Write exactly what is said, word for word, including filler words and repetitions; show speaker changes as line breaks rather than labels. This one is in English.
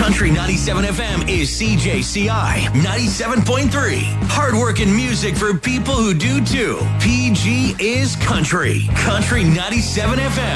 Country ninety-seven F M is C J C I ninety-seven point three. Hardworking music for people who do too. P G is country. Country ninety-seven F M.